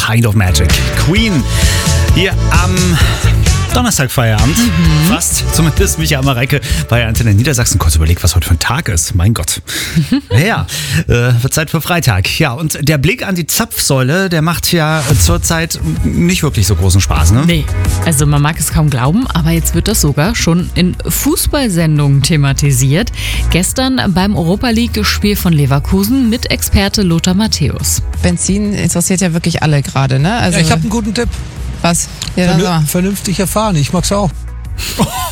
Kind of Magic. Queen hier am Donnerstag Feierabend. Fast. Zumindest Micha Mareike bei Antenne Niedersachsen. Kurz überlegt, was heute für ein Tag ist. Mein Gott. Wird Zeit für Freitag. Ja, und der Blick an die Zapfsäule, der macht ja zurzeit nicht wirklich so großen Spaß, ne? Nee, also man mag es kaum glauben, aber jetzt wird das sogar schon in Fußballsendungen thematisiert. Gestern beim Europa-League-Spiel von Leverkusen mit Experte Lothar Matthäus. Benzin interessiert ja wirklich alle gerade, ne? Also Ja, ich habe einen guten Tipp. was? Ja, dann sag mal. Vernünftig erfahren, ich mag's auch.